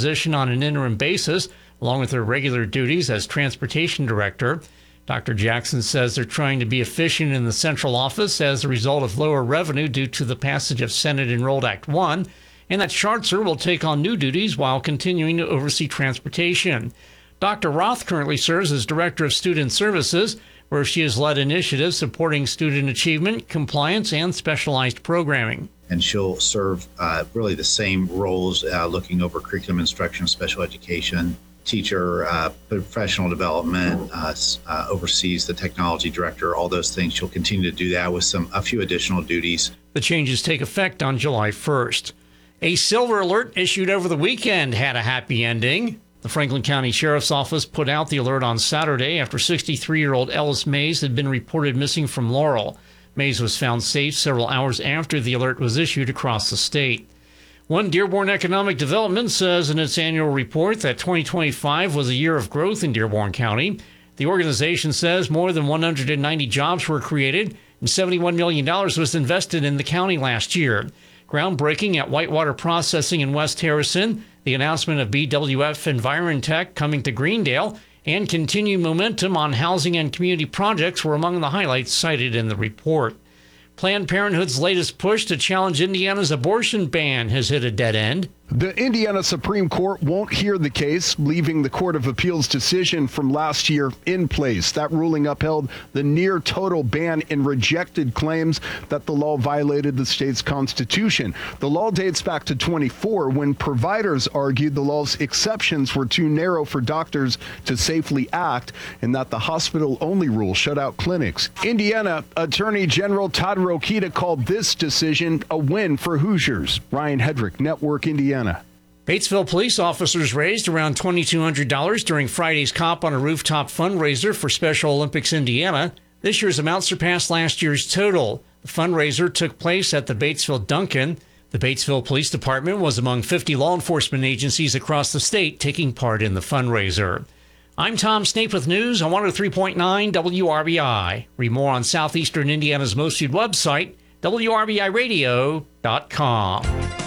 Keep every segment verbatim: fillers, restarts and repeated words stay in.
position on an interim basis, along with her regular duties as transportation director. Doctor Jackson says they're trying to be efficient in the central office as a result of lower revenue due to the passage of Senate-enrolled Act one, and that Schartzer will take on new duties while continuing to oversee transportation. Doctor Roth currently serves as Director of Student Services, where she has led initiatives supporting student achievement, compliance, and specialized programming. And she'll serve uh, really the same roles, uh, looking over curriculum instruction, special education, teacher, uh, professional development, uh, uh, oversees the technology director, all those things. She'll continue to do that with some a few additional duties. The changes take effect on July first. A silver alert issued over the weekend had a happy ending. The Franklin County Sheriff's Office put out the alert on Saturday after sixty-three-year-old Ellis Mays had been reported missing from Laurel. Mays was found safe several hours after the alert was issued across the state. One Dearborn Economic Development says in its annual report that twenty twenty-five was a year of growth in Dearborn County. The organization says more than one hundred ninety jobs were created and seventy-one million dollars was invested in the county last year. Groundbreaking at Whitewater Processing in West Harrison, the announcement of B W F Envirotech coming to Greendale, and continued momentum on housing and community projects were among the highlights cited in the report. Planned Parenthood's latest push to challenge Indiana's abortion ban has hit a dead end. The Indiana Supreme Court won't hear the case, leaving the Court of Appeals decision from last year in place. That ruling upheld the near total ban and rejected claims that the law violated the state's constitution. The law dates back to twenty-four when providers argued the law's exceptions were too narrow for doctors to safely act and that the hospital-only rule shut out clinics. Indiana Attorney General Todd Rokita called this decision a win for Hoosiers. Ryan Hedrick, Network Indiana. Batesville police officers raised around two thousand two hundred dollars during Friday's Cop on a Rooftop fundraiser for Special Olympics Indiana. This year's amount surpassed last year's total. The fundraiser took place at the Batesville Duncan. The Batesville Police Department was among fifty law enforcement agencies across the state taking part in the fundraiser. I'm Tom Snape with news on one oh three point nine W R B I. Read more on Southeastern Indiana's most viewed website, W R B I radio dot com.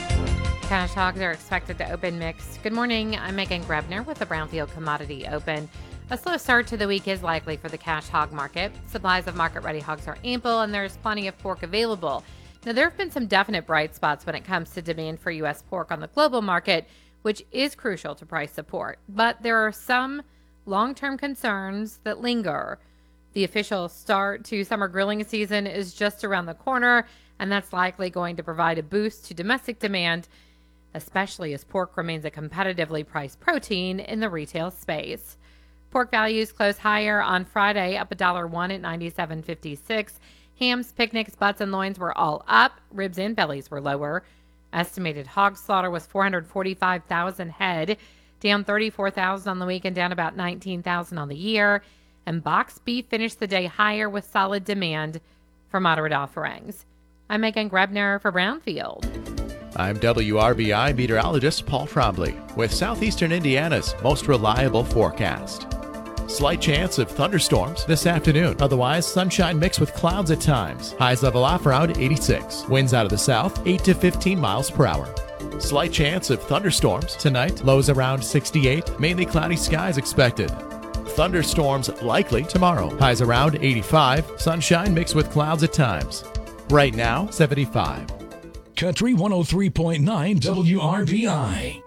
Cash hogs are expected to open mixed. Good morning. I'm Megan Grebner with the Brownfield Commodity Open. A slow start to the week is likely for the cash hog market. Supplies of market-ready hogs are ample, and there's plenty of pork available. Now, there have been some definite bright spots when it comes to demand for U S pork on the global market, which is crucial to price support. But there are some long-term concerns that linger. The official start to summer grilling season is just around the corner, and that's likely going to provide a boost to domestic demand, especially as pork remains a competitively priced protein in the retail space. Pork values closed higher on Friday, up one dollar one at ninety-seven fifty-six. Hams, picnics, butts, and loins were all up. Ribs and bellies were lower. Estimated hog slaughter was four hundred forty-five thousand head, down thirty-four thousand on the week and down about nineteen thousand on the year. And boxed beef finished the day higher with solid demand for moderate offerings. I'm Megan Grebner for Brownfield. I'm W R B I meteorologist Paul Trombley with Southeastern Indiana's most reliable forecast. Slight chance of thunderstorms this afternoon. Otherwise, sunshine mixed with clouds at times. Highs level off around eighty-six. Winds out of the south, eight to fifteen miles per hour. Slight chance of thunderstorms tonight. Lows around sixty-eight. Mainly cloudy skies expected. Thunderstorms likely tomorrow. Highs around eighty-five. Sunshine mixed with clouds at times. Right now, seventy-five. Country one oh three point nine W R B I.